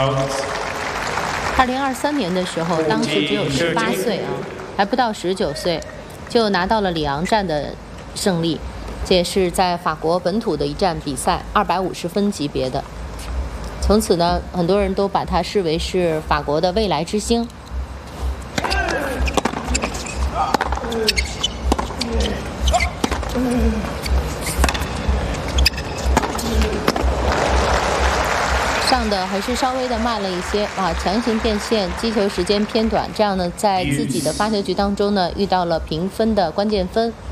2023年的时候，当时只有18岁啊，还不到19岁，就拿到了里昂站的胜利。这也是在法国本土的一站比赛，250分级别的。从此呢，很多人都把他视为是法国的未来之星。上的还是稍微的慢了一些啊，强行变线，击球时间偏短，这样呢，在自己的发球局当中呢，遇到了平分的关键分。